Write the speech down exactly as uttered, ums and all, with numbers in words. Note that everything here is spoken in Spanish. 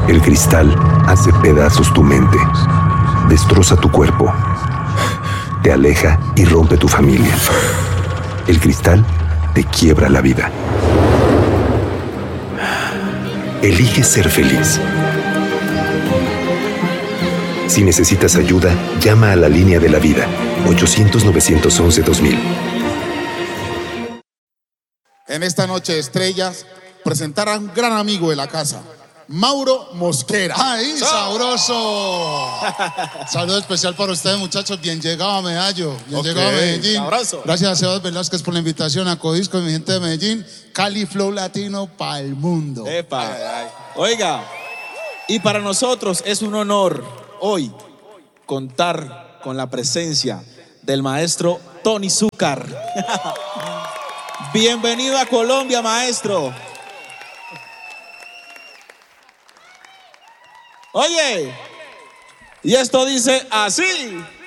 El cristal hace pedazos tu mente, destroza tu cuerpo, te aleja y rompe tu familia. El cristal te quiebra la vida. Elige ser feliz. Si necesitas ayuda, llama a la línea de la vida, ochocientos, novecientos once, dos mil. En esta noche de estrellas, presentar a un gran amigo de la casa, Mauro Mosquera. ¡Ay, sabroso! Saludo especial para ustedes, muchachos. Bien llegado, Medallo. Bien Ok, llegado a Medellín. sabroso. Gracias a Sebas Velázquez por la invitación a Codisco y mi gente de Medellín. Cali Flow Latino para el mundo. Epa. Oiga, y para nosotros es un honor hoy contar con la presencia del maestro Tony Zúcar. Bienvenido a Colombia, maestro. Oye, y esto dice así.